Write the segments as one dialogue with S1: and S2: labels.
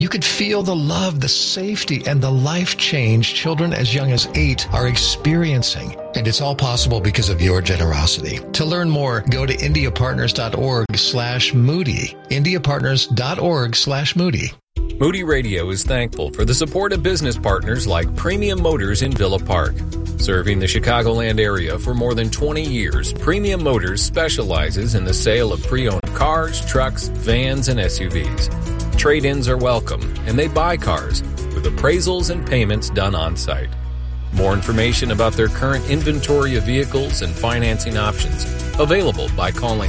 S1: You could feel the love, the safety, and the life change children as young as 8 are experiencing. And it's all possible because of your generosity. To learn more, go to indiapartners.org/Moody. indiapartners.org/Moody.
S2: Moody Radio is thankful for the support of business partners like Premium Motors in Villa Park. Serving the Chicagoland area for more than 20 years, Premium Motors specializes in the sale of pre-owned cars, trucks, vans, and SUVs. Trade-ins are welcome, and they buy cars, with appraisals and payments done on-site. More information about their current inventory of vehicles and financing options available by calling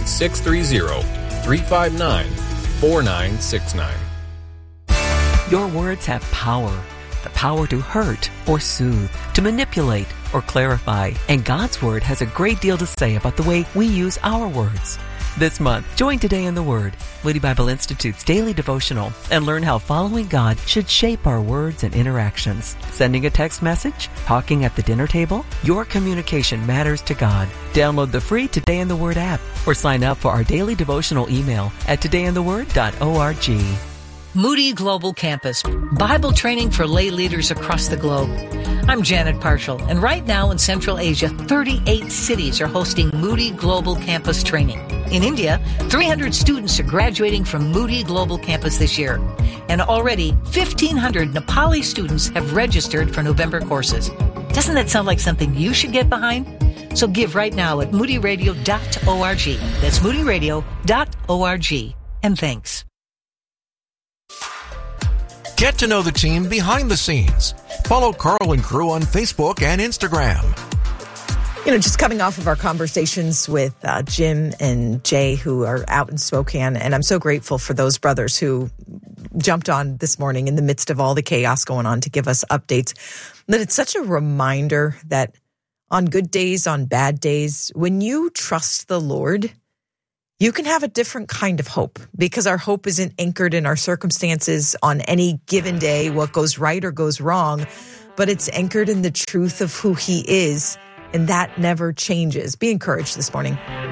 S2: 630-359-4969.
S3: Your words have power. The power to hurt or soothe, to manipulate or clarify. And God's Word has a great deal to say about the way we use our words. This month, join Today in the Word, Moody Bible Institute's daily devotional, and learn how following God should shape our words and interactions. Sending a text message? Talking at the dinner table? Your communication matters to God. Download the free Today in the Word app or sign up for our daily devotional email at todayintheword.org.
S4: Moody Global Campus, Bible training for lay leaders across the globe. I'm Janet Parshall, and right now in Central Asia, 38 cities are hosting Moody Global Campus training. In India, 300 students are graduating from Moody Global Campus this year, and already 1,500 Nepali students have registered for November courses. Doesn't that sound like something you should get behind? So give right now at moodyradio.org. That's moodyradio.org. And thanks.
S5: Get to know the team behind the scenes. Follow Carl and crew on Facebook and Instagram.
S6: Just coming off of our conversations with Jim and Jay, who are out in Spokane, and I'm so grateful for those brothers who jumped on this morning in the midst of all the chaos going on to give us updates. That it's such a reminder that on good days, on bad days, when you trust the Lord, you can have a different kind of hope, because our hope isn't anchored in our circumstances on any given day, what goes right or goes wrong, but it's anchored in the truth of who He is, and that never changes. Be encouraged this morning.